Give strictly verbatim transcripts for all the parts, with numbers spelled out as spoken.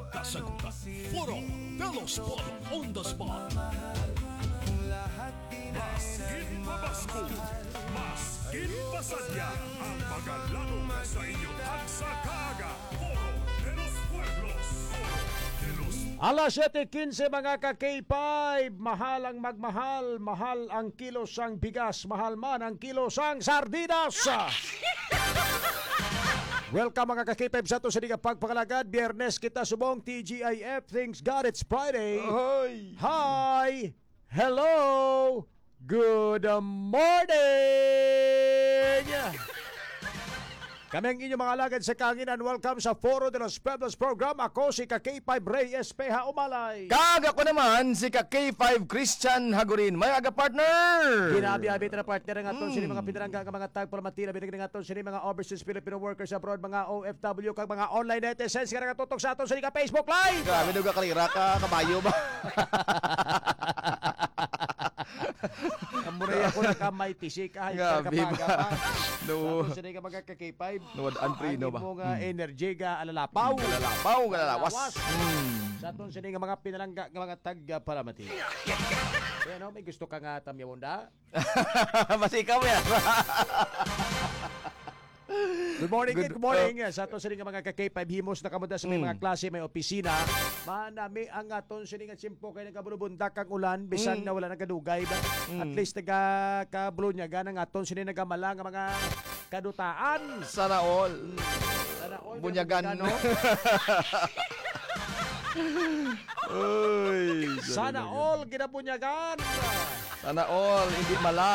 kasagutan. Foro de los Pod on the spot. Maskin pabasko, maskin pasadya, ang magalanong sa inyo tagsakaga. Foro de los Pueblos, Foro de los Alas siyete quince mga ka-K five, mahal ang magmahal, mahal ang kilos ang bigas, mahal man ang kilos ang sardinas. Welcome mga ka-K five sa ito sa Liga Pagpakalagad. Biyernes kita subong T G I F. Thanks God it's Friday. Ahoy! Hi! Hello! Good morning! Kami ang inyong mga alagad sa kanginan. Welcome sa Foro de los Pueblos program. Ako si ka-K five Ray Espeja Umalay. Kaga ko naman si ka-K five Christian Hagurin. May aga partner! Ginabi-abi na partner ng aton sini mga pinarangga ng mga tagpalmatila binigyan ng aton sini mga overseas Filipino workers abroad, mga O F W kag mga online netizens nga nagatutok sa aton sini ka Facebook Live. Grabe daw ka kalira ka, kabayo ba? Amuray ako na kamay tisik ay Grabe kapaga ba? pa. No. Sa aton sini ka mga ka-K five. Nuwadaan prino ba? Ang imong uh, energy ga alalapaw. Galalapaw, galalawas. Hmm. Sa aton sini nga mga pinalangga nga mga tagpalamati. Kaya no, may gusto ka nga tamyawunda. Basi ikaw yan. Good morning, good, Good- good morning. Sa aton sini nga mga ka-K five himos na kamuda sa may Mm. mga klase, may opisina. Manami ang aton sini nga simpo kay nagabulubundak ang ulan bisan Mm. na wala nagkadugay ba. At least naga kablo niya ganang aton sini nagamala nga mga kadutaan. Sana all. Sana all, Bunyagan. no? Uy. Sana all ginabunyagan. Sana all, hindi mala.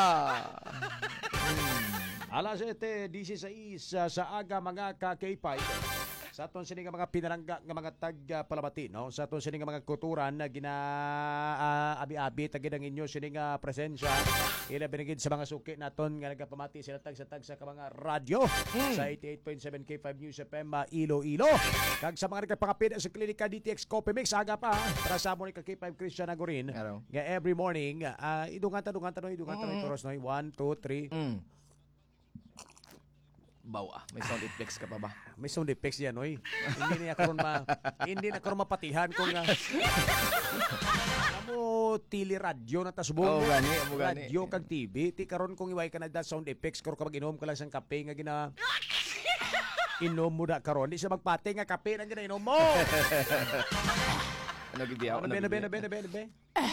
Alas siyete dieciséis uh, sa aga mga ka-K five. Sa aton sini nga mga pinarangga nga mga tagpalamati, no? Sa aton sini nga mga kuturan na gina uh, abi-abi tagid ang inyo sini nga presensya. Ila binigid sa mga suki naton nga nagapamati sila tag sa tag sa mga radyo sa eighty-eight point seven K five News F M uh, Iloilo. Kag sa mga nagpakapit sa klinika D T X Coffee Mix aga pa para sa mo ni ka-K five Christian Agorin. Araw. Nga every morning uh, idungan ta dungan ta no idungan ta no ituros no one two three. Mm. Bawa, may sound effects ka pa ba? May sound effects yan, oy. Hindi niya karon ma hindi na karon mapatihan kung uh, amo tili radyo na tasubong. Oo, gani, amo gani. Radio kag T V, ti karon kung iway ka na da sound effects karon ka mag-inom ka lang sang kape nga gina inom mo na karon, di siya magpate nga kape na ginainom mo. Ano gibiyaw? Ano be, ano be, ano be, ano be, ano be?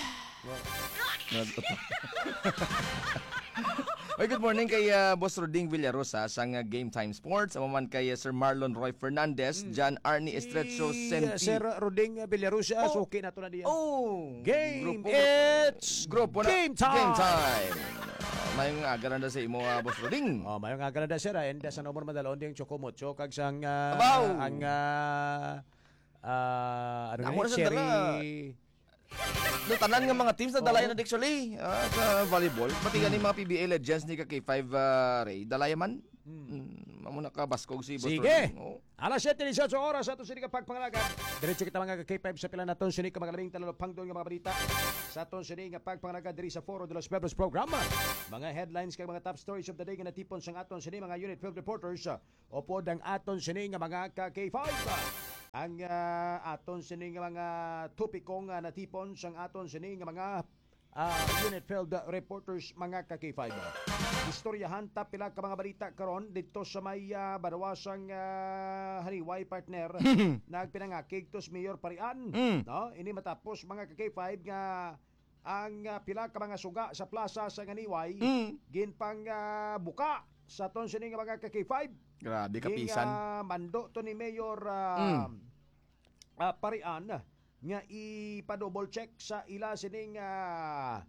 Oy, good morning kay uh, Boss Roding Villarosa sa uh, Game Time Sports. Amo man kay uh, Sir Marlon Roy Fernandez, John Arnie Estrecho Si, uh, Senti. Sir Roding Villarusa, Oh. suki na to na diyan. Oh! Game, Grupo- it's Grupo na. game time! Game time! Uh, Mayong agaran na sa imo, uh, Boss Roding. Oh, mayo nga kanada sir, and sa nomor madalon ding chocomocho kag sang uh, Abaw! ang uh, uh, ano Namo nga na sa cherry. dala. No, tanan nga mga teams na dalayan na actually uh, sa volleyball. Pati nga ni mga P B A legends ni ka K five uh, Ray. Dalaya man. Mm. Mamo na ka baskog si Boss Sige. Roding. Oh. Alas siyete dieciocho oras ato sini ka pagpangalaga. Diretso kita mga K five sa pila naton sini ka mga labing talalopang doon nga mga balita. Sa aton sini nga pagpangalaga diri sa Foro de los Pueblos programa. Mga headlines kag mga top stories of the day nga natipon sang aton sini mga unit field reporters. Opo dang aton sini nga mga ka K five. Ang uh, aton sini nga mga topikong uh, natipon sang aton sini nga mga uh, unit field reporters mga ka K five. Istoryahan ta pila ka mga balita karon dito sa may uh, barawasang uh, haniway partner nagpinangakig tos Mayor Parian, Mm. no? Ini matapos mga ka K five nga ang uh, pila ka mga suga sa plaza sa Haniway Mm. ginpang uh, buka sa aton sini nga mga ka K five. Grabe Ging, kapisan. uh, mando to ni Mayor uh, uh, Parian nga ipa-double check sa ila sining uh,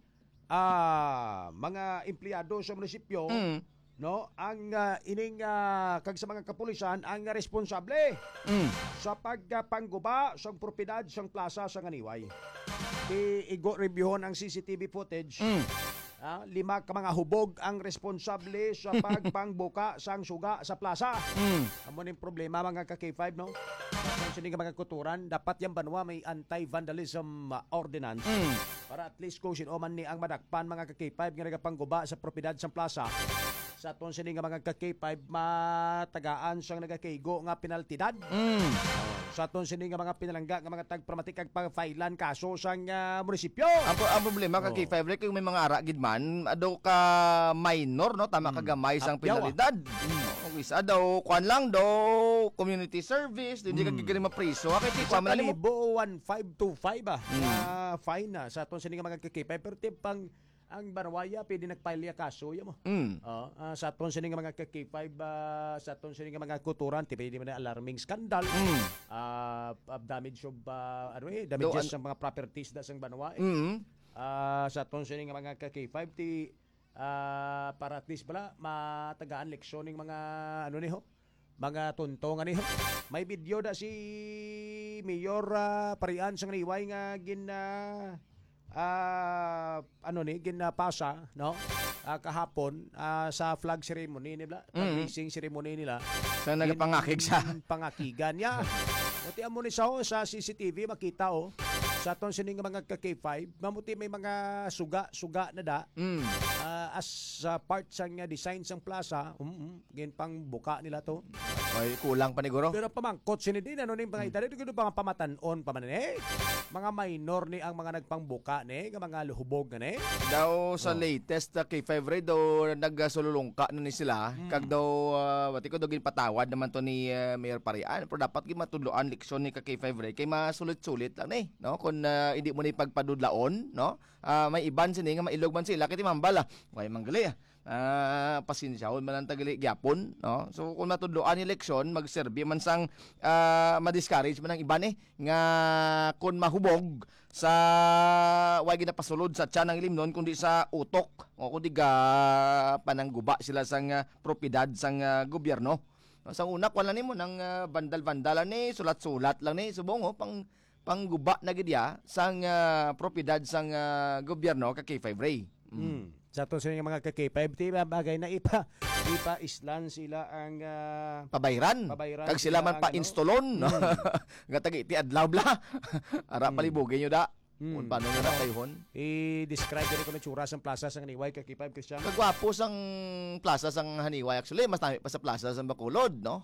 uh, mga empleyado sa munisipyo, Mm. no, ang uh, ining uh, kag sa mga kapulisan ang uh, responsable Mm. sa pagpangguba sa propiedad sa plaza sa Haniway. I-go reviewon ang C C T V footage. Mm. Ah, lima ka mga hubog ang responsable sa pagpangbuka sang suga sa plaza. Mm. Amo ning problema mga ka K five, no? Kung sini ka mga kuturan, dapat yung banwa may anti-vandalism uh, ordinance. Mm. Para at least kung sino man ni ang madakpan mga ka K five nga nagapangguba sa propiedad sa plaza, sa aton sini nga mga ka K five matagaan siyang nagakaygo nga penaltidad. Mm. Sa aton sini nga mga pinalangga nga mga tagpramatik kag pag-filean kaso sang uh, munisipyo. Ang, ang problema Oh. ka K five kung may mga ara gid man ado ka minor no tama ka gamay sang Apyaw, ah. penalidad. Mm. Isa daw kuan lang daw community service hindi ka gigili mapriso. Kay ti Sa pa man mo. kalibo one five two five ah. Na fine na sa aton sini nga mga ka K five pero tipang ang Barwaya pwede nagfile ya kaso ya mo. Mm. Oh, ah, sa aton sini nga mga ka K five ah, sa aton sini nga mga kuturan ti pwede man na alarming scandal. Mm. Ah, uh, damage of ah, ano eh damages Do, sa mga properties da sang Banwa. Eh. Mm. Ah, sa aton sini nga mga ka K five ti ah, para at least bala matagaan leksyon ning mga ano ni ho mga tuntongan ni ho. May video da si Mayor ah, Parian sang niway nga gin ah, ah, ano ni ginapasa no Ah, kahapon ah, sa flag ceremony nila Mm. racing ceremony nila Sa nagapangakig sa Gin- pangakigan niya. Buti amo ni sa oh, sa C C T V makita oh sa aton sining nga mga ka K five mamuti may mga suga-suga na da Mm. ah, as sa part sang nga design sang plaza um, um, gin pang buka nila to. Ay kulang pa ni guro. Pero pamangkot sini din ano ning mga idari dito pa nga pamatan-on pa man eh. Mga minor ni ang mga nagpangbuka ni nga mga luhubog nga ni. Daw sa Oh. latest na K five Ray daw nagsululungka na ni sila Mm. kag daw uh, wati ko daw ginpatawad naman to ni uh, Mayor Parian pero dapat gi matudloan leksyon ni ka K five Ray kay masulit-sulit lang ni no kun uh, hindi mo ni pagpadudlaon no uh, may iban sini nga mailog man sila kay mambala way manggali ah uh, pasinsyaon man ang tagali gyapon no so kung matudloan ni leksyon magserbi man sang uh, ma-discourage man ang iban eh nga kun mahubog sa way ginapasulod sa tiyan ng limnon kundi sa utok o kundi ga panangguba sila sang uh, propiedad sang uh, gobyerno. No, sa una wala nimo nang uh, bandal-bandalan ni sulat-sulat lang ni subong oh, pang pangguba na gid ya sang uh, propiedad sang uh, gobyerno ka K five Ray. Mm. Mm. Sa aton sining nga mga ka K five ti bagay na ipa ipa islan sila ang ah, Pabayran. Pabayran Kag sila sila man ang pa-installon. No? Nga tagi ti adlaw bla. Ara Mm. palibugin nyo da. Mm. Kung paano nga na kayhon. i-describe diri ko ng tsura sang plaza sang niway ka K five Christian. Kagwapo sang plaza sang Haniway actually mas nami pa sa plaza sang Bacolod no.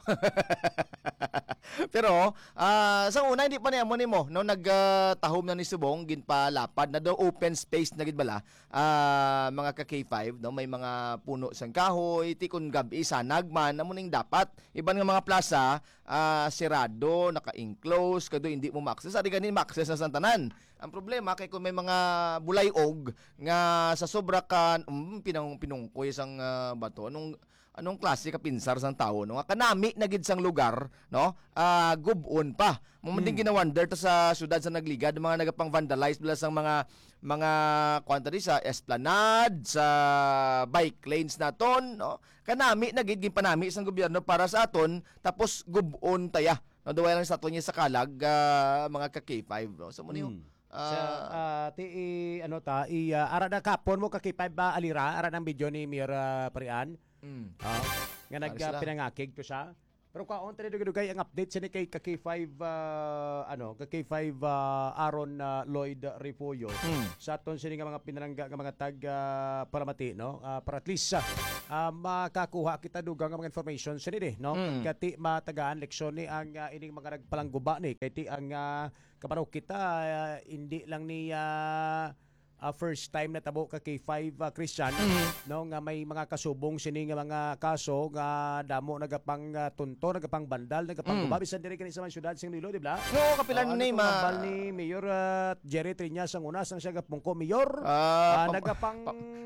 Pero ah sa una hindi pa niya mo nimo no nagtahom na ni Subong ginpalapad na daw open space na gid bala ah mga ka K five no may mga puno sang kahoy ti kun gabi sanag man amo ning dapat iban nga mga plaza ah sirado naka-enclose kado hindi mo ma-access ari ganin ma-access na sang tanan. Ang problema kay kung may mga bulayog nga sa sobra ka um, pinang pinungkoy sang uh, bato anong anong klase ka pinsar sang tawo no nga kanami na gid sang lugar no uh, gubon pa mo man din ginawander ta sa syudad sa nagligad mga nagapang vandalize bala sang mga mga kwanta di sa esplanade sa bike lanes naton no kanami na gid ginpanami sang gobyerno para sa aton tapos gubon taya no duway lang sa aton niya sa kalag uh, mga ka K five no so mo niyo Mm. Ah, sa ah, ti i- ano ta i ah, ara na kapon mo ka K five ba alira ara ng video ni Mayor ah, Parian. mm. Ah, nga nag Para sila. ah, pinangakig to siya. Pero kaon tani dugay ang update sa ni kay ka K five ah, ano ka K five ah, Aaron ah, Lloyd Refollo. Mm. Sa aton sini nga mga pinalangga nga mga tag ah, paramati no Ah, para at least ah, ah, makakuha kita dugang nga mga information sa ni no Mm. kati matagaan leksyon ni ang ah, ining mga nagpalangguba ni kay ti ang uh, kaparaw kita ah, hindi lang ni ah, ah, first time na tabo ka K five ah, Christian no nga may mga kasubong sini nga mga kaso nga damo nagapang uh, tunto nagapang bandal nagapang Mm. guba bisan diri kani sa mga syudad sing Lilo di ba? No, kapilan Oh, ni ano ma tong nambal ni Mayor ah, Jerry Triñas ang una sang siya gapungko Mayor. Ah, Ah, pam- nagapang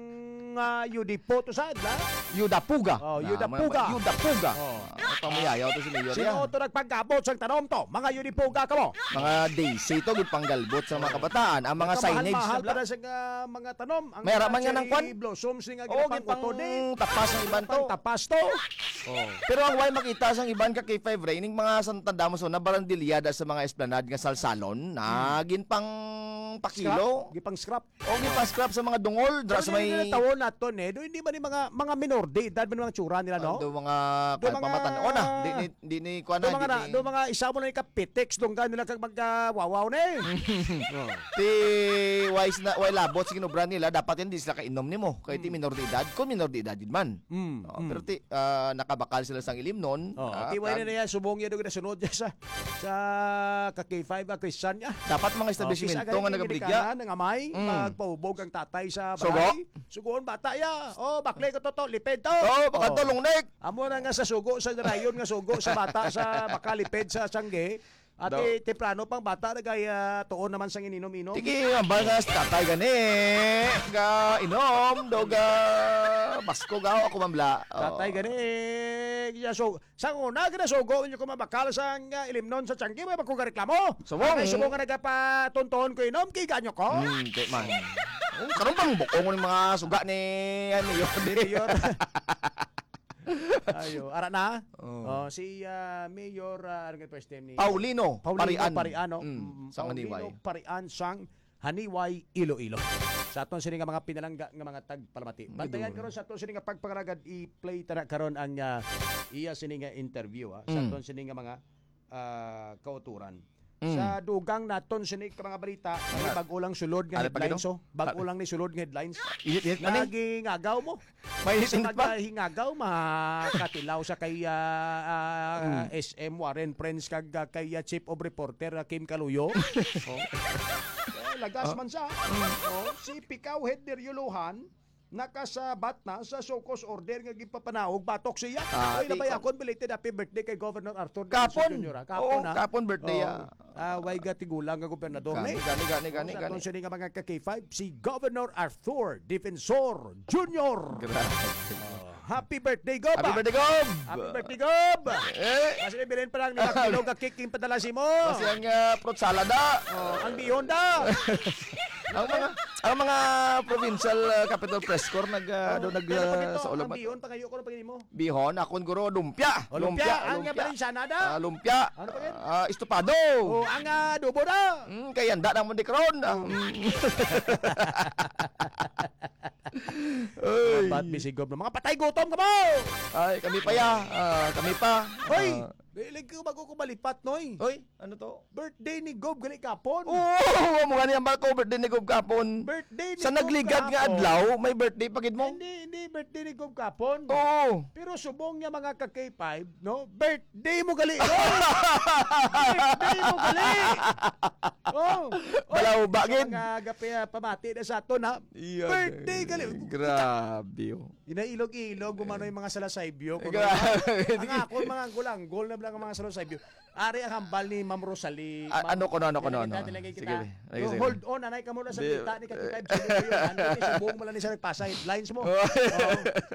uh, Yudipo to sad la. Yudapuga. Oh, Na, Yudapuga. mga- Yudapuga. Oh. Ah, pamayayaw to si Mayor Sino ya. to nagpagkabot sang tanom to? Mga Yudipoga ka mo. Mga daisy to gid panggalbot sa mga kabataan. Ang mga signage mahal na para sa ah, mga tanom. Ang May mga raman nga ng cherry kwan? blossoms ni nga Oh, ginapang gid pang utod eh. tapas ng iban to. Pang tapas to. Oh. Pero ang way makita sang iban ka K five Ray ning mga santanda mo so na barandilyada sa mga esplanade nga salsalon na gin pang pakilo. Gipang scrap. O gipang-scrap sa mga dungol. Dra sa may... tawon naton eh. Do hindi man ni mga mga minor de edad man mga tsura nila no. Do mga Do mga- pamatan-o na. Di ni di ni kuan Do na. mga na, di do ni- mga isa mo na kapitex dong ka nila kag magka-wawaw na eh. Oh. Ti wise na way labot sa kinubran nila dapat hindi sila kainom nimo kay ti minor de edad kung minor de edad din man. Mm. Oh, pero ti ah, nakabakal sila sang ilim nun. Oh, Ah, tiway kag- na niya subong niya doon sunod niya sa sa ka K five a Christian niya. dapat mga establishmento nga nagabrigya. ng amay, Mm. magpahubog ang tatay sa Sugo? bahay. Sugoon bata ya. Oh, bakle ko to to, lipid to. Oh, baka tulong nek. Amo na nga sa sugo sa rayon nga sugo sa bata sa makalipid sa sangge. At Daw. ti temprano pang bata nagaya tuon naman sang ininom-inom. Tiki, ang bagas tatay gani. Ga inom, do ga basko ga ako mamla. Oh. Tatay gani. Ya so, sang una gina sugo inyo ko mabakal sang uh, ilimnon sa tiyanggi may magkuga reklamo. Subong. Ay subo nga nagapatunton ko inom kay ganyo ko. Hmm, kay man. Oh, karon bang bukong ni mga suga ni ano yun. Mayor. Ayo, ara na. Oh. Oh, si uh, Mayor uh, ano nga first name ni Paulino, Paulino Parian. Pariano. Mm, Mm, sang Paulino Haniway. Parian sang Haniway Iloilo. Sa aton sini nga mga pinalangga nga mga tagpalamati. Bantayan karon sa aton sini nga pagpangaragad i-play tara karon ang uh, iya sini nga interview ha, sa Mm. aton sini nga mga uh, kauturan. Mm. Sa dugang naton sini ka mga balita, ay bag-o lang sulod nga Ano pa headlines gino? oh. Bag-o lang ni sulod nga headlines. Init init man eh. Nagingagaw mo. May Sa init pa. hingagaw, makatilaw sa kay ah, ah, Mm. S M Warren Friends kag ah, kay ah, Chief of Reporter ah, Kim Kaluyo. oh. Eh, lagas man siya. Oh, si Pikaw Header Yuluhan nakasabat na sa Sokos order nga gipapanaog batok siya. Ah, Oy labay di- akon belated happy birthday kay Governor Arthur Kapon. Junior Oo, Kapon ha. kapon birthday Oh, ah. ah, way gatigulang nga gobernador Gani ni. gani gani gani Sa gani. aton siya nga mga ka-K five si Governor Arthur Defensor Junior Grabe. Happy birthday, Gob! Happy birthday, Gob! Happy birthday, Gob! Eh, Kasi bilhin pa lang nila kilo ka cake yung padala si mo. kasi ang uh, fruit salad ah. Oh, ang bihon da. ang mga ang mga provincial uh, capital press corps nag uh, do nag Pero pag uh, ito, sa ulam ang bihon, pangayo ko na pagin mo. bihon akon guro lumpia. O, lumpia, ang nga balin sana da. Ah, lumpia. Ano pa yan? Ah, estopado. O, ang uh, dubo da. Mm, kay anda na mo di karon. Ah, mm. Ay, Ba't busy, Gob? Mga patay gutom ka mo! ay kami pa ya. Ah, kami pa. Hoy! Ah, Bilig ko bago ko malipat, noy. Oy, ano to? Birthday ni Gob, gali kapon. Oh, mo gani ang barko birthday ni Gob kapon. Birthday ni Sa Gob nagligad nga kahapon. adlaw, may birthday pagid mo? Hindi, hindi birthday ni Gob kapon. Oo. Pero subong niya mga ka-K five, no? Birthday mo gali! Oy! Birthday mo gali! Oh! Balaw ba, gid? Mga gapi ah, pamati na sa ato na. Iya, Birthday gali! Grabe. oh. Inailog-ilog, gumano yung mga salasaybyo. Kung Grabe. ang ako, mga gulanggol na lang ang mga salasaybyo. Ari ang hambal ni Ma'am Rosalie. Ah, Ma'am- ano ko no, ano ko no, Kita, ano? tilagay kita. Sige, sige, So, sige. hold on, anay ka muna sa Di- kita ni K five. Sige, yun. Hindi, subuong mo lang ni sa nagpasa headlines mo. Oh. Oo.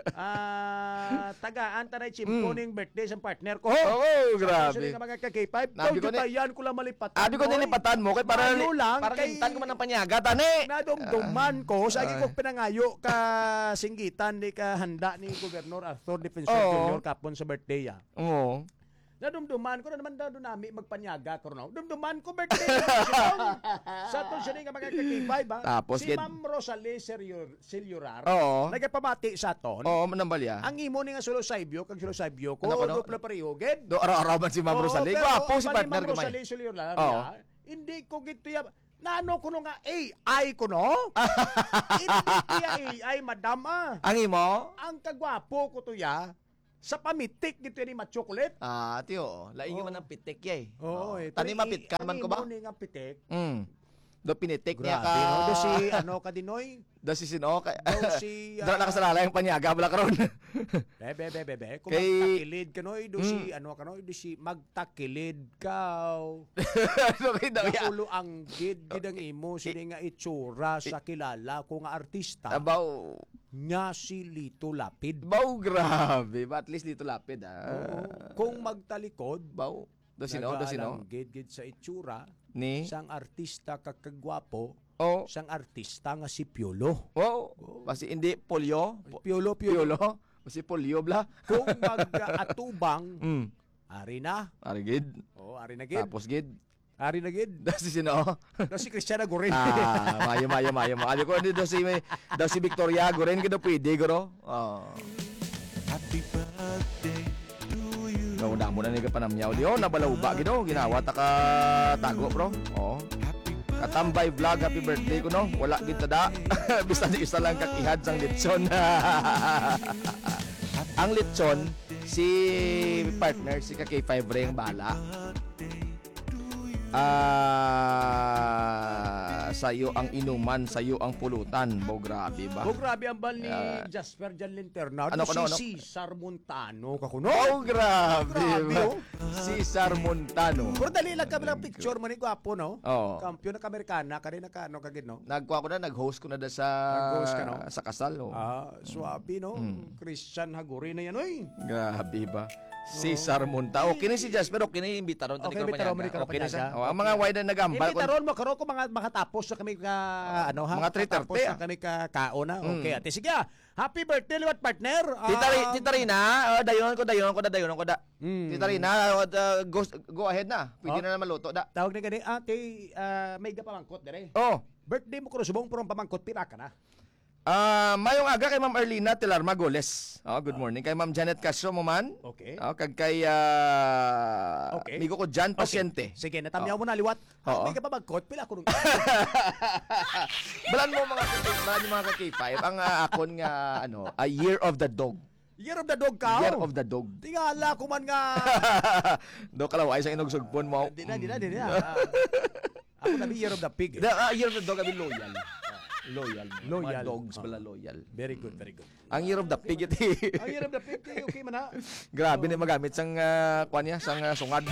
Ah, tagaan tanay chimpo ning birthday sa partner ko. Oo, Sa grabe. nga mga ka-K five. Nabi ko Told ni- you yan ko lang malipatan. Abi ko Noy. nilipatan mo kay para Ano lang, para kay- lintan ko man ang panyaga tani. Nadumduman ko, sa Ah. ko pinangayo ka singgitan ni ka handa ni Gobernador Arthur Defensor Oo. Junior kapon sa birthday ya. Oo. Nadumduman ko na naman daw nami magpanyaga ko no. Dumduman ko birthday na sa to siya nga mga ka-K five ha. Tapos, si gid- Ma'am Rosalie Serior Siliorar. Oo. Nagapamati sa ton. Oo, manambalya. Ang imo ni nga sulosaybyo kag sulosaybyo ko Ano ko, no? dupla pareho gid. Do araw-araw man si Ma'am Oo, Rosalie. pero Gwapo si mali partner Ma'am gamay. Rosalie Siliorar Oo. niya, hindi ko gito ya nano ko no nga A I ko no. Hindi tiya A I madam ah. Ang imo? Ang kagwapo ko to ya sa pamitik gito ni ma-chocolate. Ah, tiyo. Laing Oo. man ang pitik yay. Oo, eh. Tani Pero mapit i- ka man ko ba? Ang imo ni nga pitik. Mm. Do pinitik niya Grabe, ka. no? Do si ano ka dinoy? Do si sino ka. Do si Dara nakasalala yung panyaga bala karon. Bebe, bebe, bebe. Kung Kay- magtakilid ka noy, do si Mm. ano ka noy, do si magtakilid ka. So kay daw ya. Nakulo ang gid gid ang imo sini nga itsura sa kilala ko nga artista Abaw. nga si Lito Lapid. Baw grabe. But at least dito lapid Oo. ah. Kung magtalikod, Baw. Do sino? Do sino? gid gid sa itsura Ni? sang artista kakagwapo, Oh. sang artista nga si Piolo. Wow. Basi hindi polio. Po- Piolo, Piolo. Piolo. Basi polio bla. Kung mag-atubang, Mm. ari na. Ari gid. Oh, ari na gid. Tapos gid. Ari na gid. Daw si sino? Na si Cristiana Gurin. Ah, mayo, mayo, mayo. Ano ko, hindi daw si, daw si Victoria Guren, kaya pwede, guro. Oh. Happy birthday to you. Nauna mo na ni ka panamyaw. Diyo, nabalauba, gino. Ginawa, taka tago, bro. Oh. Katambay vlog, happy birthday ko, no? Wala kita da. Basta di isa lang kakihad sang litson. Ang litson, si partner, si ka K five ring bala. Ah, sayo ang inuman, sayo ang pulutan. Bo, grabe ba? Oh, grabe ang bal ni Ah. Jasper Jan Linterna. Ano, si ano, ano? Cesar Montano kakuno. Oh, grabe, Grabe, ba? oh. Cesar Montano. Pero dali lang kami ng picture mo ni Gwapo, no? Oo. Kampiyon ng Amerikana, kanina ka, ano, kagid, no? Nagkuha ko na, nag-host ko na da sa Nag-host ka, no? sa kasal. Oh. Ah, swabe, no? Hmm. Christian Haguri na yan, oy. Grabe ba? Cesar Montano. Okay na si Jasper, okay na yung imbita ron. Okay, imbita ron, Ricardo Okay na siya. Panyaga. Oh, ang mga wide na nagambal. Imbita ron, makaro ko mga makatapos na kami ka, ano ha? Mga three thirty, Makatapos na ah. kami ka kaona. Okay, Mm. ate, sige ah. Happy birthday, liwat partner. Tita, Ri- Um, Tita Rina, oh, dayon ko, dayon ko da, dayon ko da. Mm. Tita Rina, uh, go, go ahead na. Pwede Oh. na naman luto da. Tawag na gani, ate, ah, may ga pamangkot, dire. Oh, Birthday mo ko subong purong pamangkot, pira ka na. ah, mayong aga kay Ma'am Erlina Tilarma Goles. Oh, good morning. Kay Ma'am Janet Castro mo man. Okay. Oh, kag kay ah, Okay. amigo ko Jan Pasyente. Sige, natamyaw mo na liwat. Oo. May ka pamangkot, pila ko nung... Balan mo mga balan mo mga K five ang ah, akon nga ano, a year of the dog. Year of the dog ka. Year of the dog. Tingala ko man nga. Do kalaway sa inog sugpon mo. Di na, di na, di na. Ah, ako nabi year of the pig. Eh. The uh, year of the dog abi loyal. Loyal. Loyal. Mga dogs Ah. bala loyal. Very good, very good. Ang year of the pig iti. Ang year of the pig, eh, okay man ha. Grabe ni magamit sang uh, kwan niya, sang uh, sungad.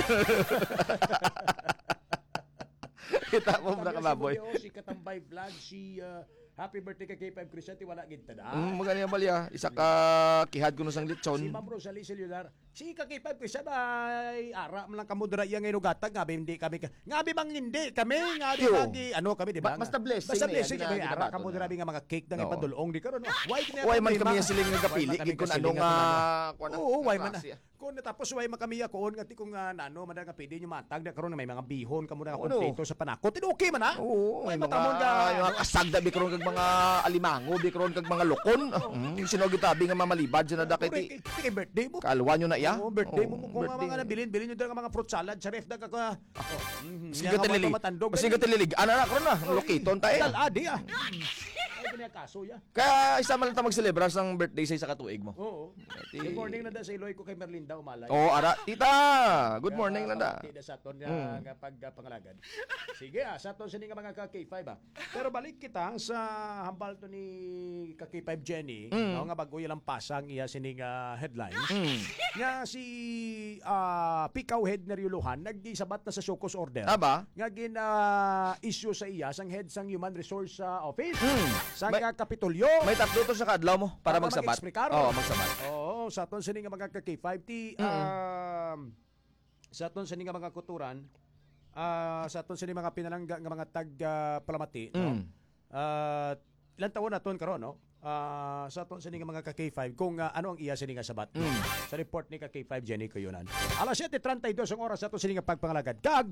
Kita mo na kababoy. Si Katambay Vlog, si uh, Happy Birthday ka K five Cristian, wala gid tada. Mm, magani ang balya. Isa ka kihad ko no sang Si litson. Ma'am Rosalie Celular, si ka K five Cristian ay ara man lang kamudra yang inugatag ngabi hindi kami ka. Ngabi mang hindi kami, ngabi Yo. magi ano kami di ba? Ba- basta blessing Basta na yan, blessing na kami ara ginabaton kamudra na. nga mga cake na Oo. ipadulong di karon. Why kini Uy man kami yung siling nga kapili gid kun ano nga kwan na- Oo, why nga man na. klase, ah. Kung natapos why man kami ako nga ti kung nga ano man nga pwede nyo matag na karon may mga bihon kamo na Oo, kompleto sa panakot. Tin okay man ha? Oo, may Why mga, matamon ka? yung mga kasagda bikron kag mga alimango, bikron kag mga lokon. Mm, sino gitabi nga mamalibad sa nadakay ti. Correct. Ti kay birthday mo. Kalwa nyo na iya. Oo, birthday mo Oo, kung birthday. mga bilin bilin nyo daw mga fruit salad sa ref daga ka. Sige tililig. Sige tililig. Ano na karon na, lokiton ta eh. Dal adi ah. Ay kanya kaso ya. Kaya isa man lang ta magselebrar sang birthday sa isa ka tuig mo. Oo. Good morning na da sa Iloy ko kay Merlinda umalay. Oh, ara, tita. Good morning lang da. Tida sa aton Mm. nga pag pangalagad. Sige ah, sa aton sini nga mga ka K five ah. Pero balik kita sa hambal to ni ka K five Jenny, Mm. no, nga bago ilang pasang iya sini nga headlines. Mm. Nga si ah, Pikaw Head na Riuluhan naggisabat na sa Shokos order. Aba? Nga gina issue sa iya sang head sang Human Resource ah, Office. Mm. Sang May- nga Kapitolyo. May tatlo to sa kadlaw mo para Para magsabat. mag-explicar. Oo, magsabat. Oo, sa aton sini nga mga ka K five ti um, sa aton sini nga mga kuturan, ah, sa aton sini mga pinalangga nga mga tag ah, palamati, no? Mm. Ah, ilang taon na ton karon, no? Ah, sa aton sini nga mga ka K five kung ah, ano ang iya sini nga sabat. no? Mm. Sa report ni ka K five Jenny Kuyunan. alas siyete treinta y dos ang oras sa aton sini nga pagpangalagad. Kag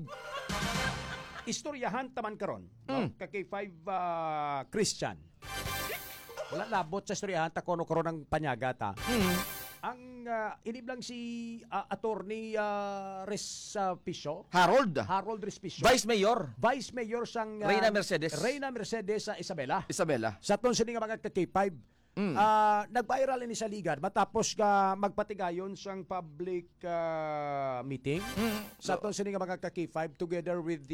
istoryahan taman karon, no? Mm. Ka K five ah, Christian. Wala labot sa istoryahan ta kono karon ang panyagata. Mm. Ang uh, iniblang si uh, attorney uh, Res uh, Pisio, Harold. Harold Res Pisio, Vice Mayor. Vice Mayor sang uh, Reyna Mercedes. Reyna Mercedes sa Isabela. Isabela. Sa ton sini nga mga ka K five. Mm. Ah, nag-viral ini sa ligan matapos ka magpatigayon sang public uh, meeting. Mm. Sa ton sini nga mga ka K five together with the